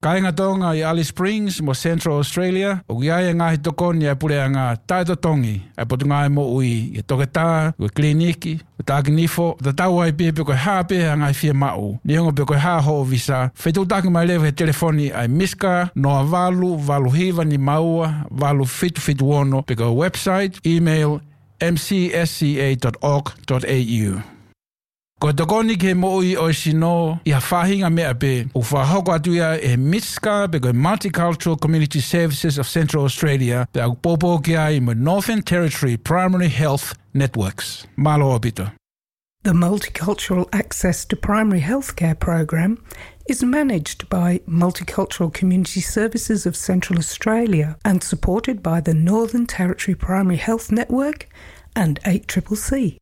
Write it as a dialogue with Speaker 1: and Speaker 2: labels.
Speaker 1: Kainga tonga I Alice Springs mo Central Australia, o giai ngahi tokoni e pule ngā taito tongi, e potu ngai mo ui, i toketā, ui kliniki, ui tākinifo, ta tau ai pia pe koe hāpe a ngai fia mau. Niongo pe koe hā ho visa, whetu taki mai lewe he telefoni ai miska, noa valu hiva ni maua, valu fitu ono, pe koe website, email, mcsca.org.au. Ko tokoni ke mo'i o sino I whahinga mea pe o whahoko atu ia e MISCA pe koe Multicultural Community Services of Central Australia pe au popo ki ai mo Northern Territory Primary Health Networks. Malo opito.
Speaker 2: The Multicultural Access to Primary Healthcare program is managed by Multicultural Community Services of Central Australia and supported by the Northern Territory Primary Health Network and 8CCC.